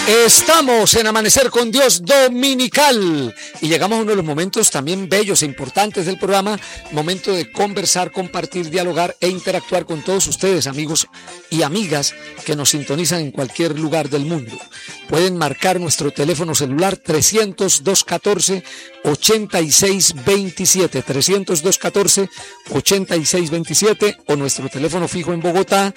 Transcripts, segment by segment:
Estamos en Amanecer con Dios Dominical y llegamos a uno de los momentos también bellos e importantes del programa, momento de conversar, compartir, dialogar e interactuar con todos ustedes, amigos y amigas que nos sintonizan en cualquier lugar del mundo. Pueden marcar nuestro teléfono celular 300-214-8627, 300-214-8627 o nuestro teléfono fijo en Bogotá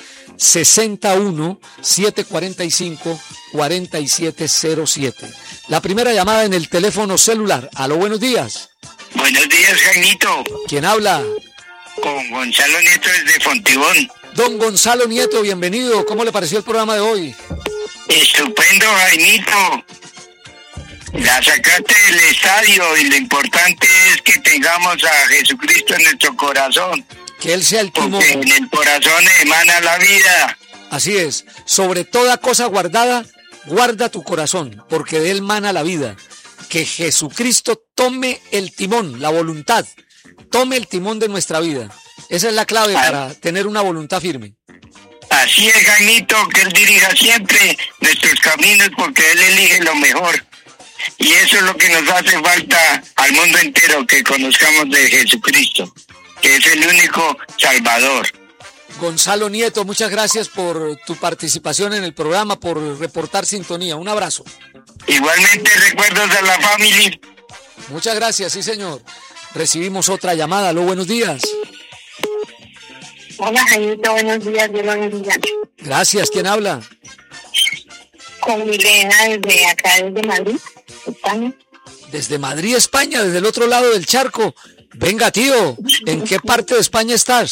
61-745-4707. La primera llamada en el teléfono celular. Aló, buenos días. Buenos días, Jaimito. ¿Quién habla? Con Gonzalo Nieto desde Fontibón. Don Gonzalo Nieto, bienvenido. ¿Cómo le pareció el programa de hoy? Estupendo, Jaimito. La sacaste del estadio y lo importante es que tengamos a Jesucristo en nuestro corazón. Que Él sea el timón. Porque en el corazón emana la vida. Así es. Sobre toda cosa guardada, guarda tu corazón, porque de Él mana la vida. Que Jesucristo tome el timón, la voluntad. Tome el timón de nuestra vida. Esa es la clave para tener una voluntad firme. Así es, Jaimito, que Él dirija siempre nuestros caminos porque Él elige lo mejor. Y eso es lo que nos hace falta al mundo entero, que conozcamos de Jesucristo, que es el único Salvador. Gonzalo Nieto, muchas gracias por tu participación en el programa, por reportar sintonía. Un abrazo. Igualmente, recuerdos a la familia. Muchas gracias, sí señor. Recibimos otra llamada. Aló, buenos días. Hola, Jaimito, buenos días, Dios lo bendiga. Gracias, ¿quién habla? Con Milena, desde acá, desde Madrid, España. Desde Madrid, España, desde el otro lado del charco. Venga, tío, ¿en qué parte de España estás?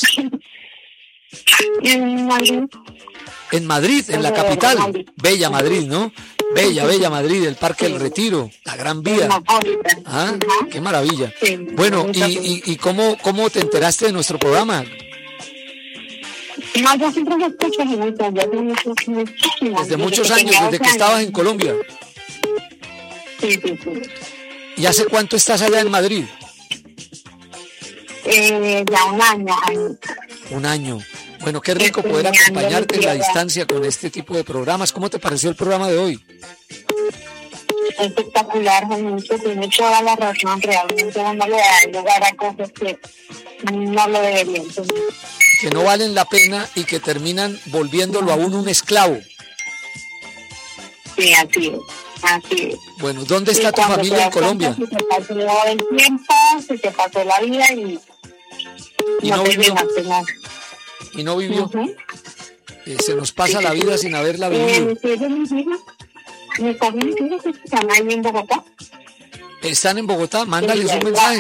En Madrid. En Madrid, en la capital. Madrid. Bella Madrid, ¿no? Bella, bella Madrid, el Parque del Retiro, la Gran Vía. Ah, qué maravilla. Sí, bueno, ¿y cómo te enteraste de nuestro programa? No, yo siempre lo escucho, Jaimito, Desde muchos años, desde que estabas en Colombia. Sí. ¿Y hace cuánto estás allá en Madrid? Ya un año, Jaimito. Un año. Bueno, qué rico poder acompañarte en la distancia con este tipo de programas. ¿Cómo te pareció el programa de hoy? Espectacular, Jaimito, tiene toda la razón, realmente uno le da lugar a cosas que no lo deberían tener. Que no valen la pena y que terminan volviéndolo a uno un esclavo. Sí, así es. Bueno, ¿dónde está tu familia en Colombia? Se te pasó el tiempo, se te pasó la vida y no te vivió. dejaste nada. Y no vivió. Uh-huh. Se nos pasa la vida sin haberla vivido. Mis hijos están ahí en Bogotá. ¿Están en Bogotá? Mándales un mensaje.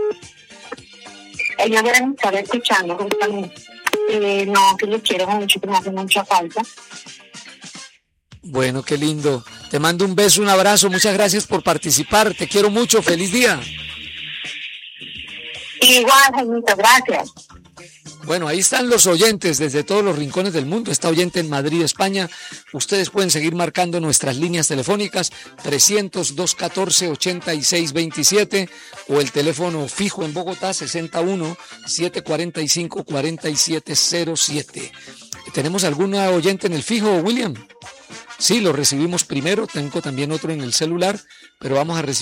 Ellos deben estar escuchando justamente. No, que los quiero mucho, que me hace mucha falta. Bueno, qué lindo. Te mando un beso, un abrazo. Muchas gracias por participar. Te quiero mucho. Feliz día. Igual, Jaimito, gracias. Bueno, ahí están los oyentes desde todos los rincones del mundo. Está oyente en Madrid, España. Ustedes pueden seguir marcando nuestras líneas telefónicas 300-214-8627 o el teléfono fijo en Bogotá 61-745-4707. ¿Tenemos alguna oyente en el fijo, William? Sí, lo recibimos primero. Tengo también otro en el celular, pero vamos a recibir